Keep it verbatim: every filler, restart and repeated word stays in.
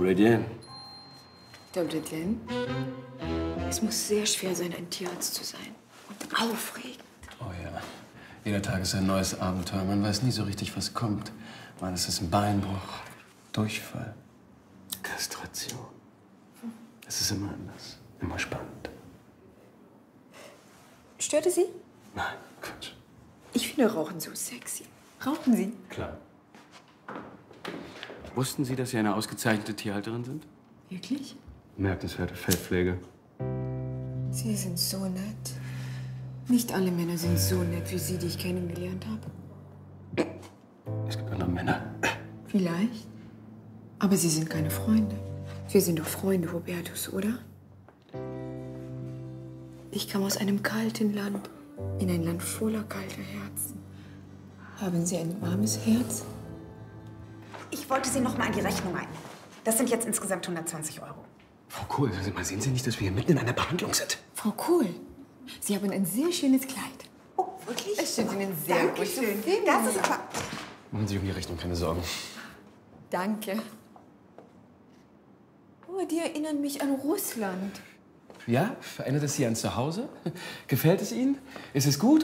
Obsidian. Obsidian? Es muss sehr schwer sein, ein Tierarzt zu sein. Und aufregend. Oh ja. Jeder Tag ist ein neues Abenteuer. Man weiß nie so richtig, was kommt. Mal ist es ein Beinbruch, Durchfall, Kastration. Es ist immer anders, immer spannend. Störte Sie? Nein, Quatsch. Ich finde Rauchen so sexy. Rauchen Sie? Klar. Wussten Sie, dass Sie eine ausgezeichnete Tierhalterin sind? Wirklich? Bemerkenswerte Feldpflege. Sie sind so nett. Nicht alle Männer sind so nett wie Sie, die ich kennengelernt habe. Es gibt andere Männer. Vielleicht. Aber Sie sind keine Freunde. Wir sind doch Freunde, Hubertus, oder? Ich kam aus einem kalten Land in ein Land voller kalter Herzen. Haben Sie ein warmes Herz? Ich wollte Sie noch mal an die Rechnung ein. Das sind jetzt insgesamt hundertzwanzig Euro. Frau Kohl, sehen Sie nicht, dass wir hier mitten in einer Behandlung sind? Frau Kohl, Sie haben ein sehr schönes Kleid. Oh, wirklich? Es steht Ihnen sehr gut. Dankeschön. Das ist aber... Machen Sie um die Rechnung keine Sorgen. Danke. Oh, die erinnern mich an Russland. Ja? Erinnert es Sie an zu Hause? Gefällt es Ihnen? Ist es gut?